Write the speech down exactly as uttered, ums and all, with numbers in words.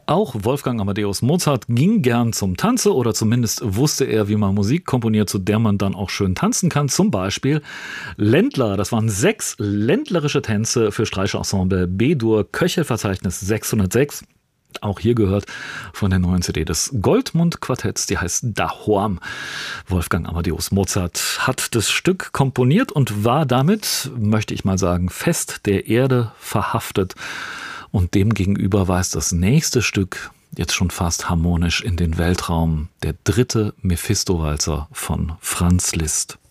Auch Wolfgang Amadeus Mozart ging gern zum Tanze oder zumindest wusste er, wie man Musik komponiert, zu der man dann auch schön tanzen kann. Zum Beispiel Ländler. Das waren sechs ländlerische Tänze für Streicherensemble B-Dur, Köchelverzeichnis sechshundertsechs. Auch hier gehört von der neuen C D des Goldmund-Quartetts, die heißt Dahorm. Wolfgang Amadeus Mozart hat das Stück komponiert und war damit, möchte ich mal sagen, fest der Erde verhaftet. Und demgegenüber weist das nächste Stück jetzt schon fast harmonisch in den Weltraum, der dritte Mephisto-Walzer von Franz Liszt.